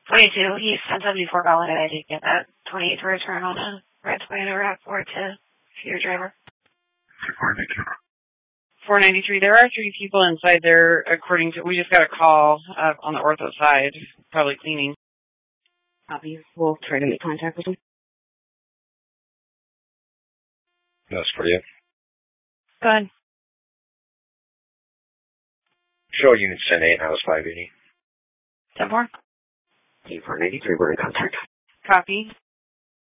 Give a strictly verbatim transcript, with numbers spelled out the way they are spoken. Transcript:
twenty-two, East ten seventy-four valid. I did get that. twenty-eight to return on a red Toyota RAV four to your driver. four ninety-three. There are three people inside there, according to, we just got a call uh, on the ortho side, probably cleaning. Copy. We'll try to make contact with them. That's for you. Go ahead. Show unit ten eight, house five eighty. ten four. four ninety-three, we're in contact. Copy.